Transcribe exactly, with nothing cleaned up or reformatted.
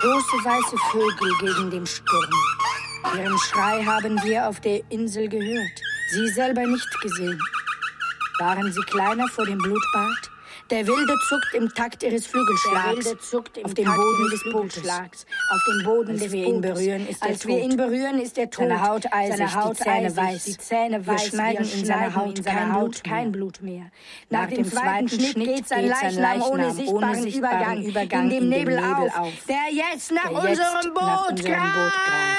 Große weiße Vögel gegen den Sturm. Ihren Schrei haben wir auf der Insel gehört, sie selber nicht gesehen. Waren sie kleiner vor dem Blutbad? Der Wilde zuckt im Takt ihres Flügelschlags auf dem Boden des Bootes. Auf dem Boden des wir ihn berühren, ist Als wir ihn berühren, ist er tot. Seine Haut eisig, seine Haut die Zähne weiß. Die Zähne weiß. Wir schneiden in seiner Haut, in seiner Haut kein Blut mehr. Nach, Nach dem zweiten Schnitt geht sein Leichnam ohne sichtbaren Übergang, Übergang in dem Nebel, in dem Nebel auf, auf, der jetzt nach, nach unserem Boot greift.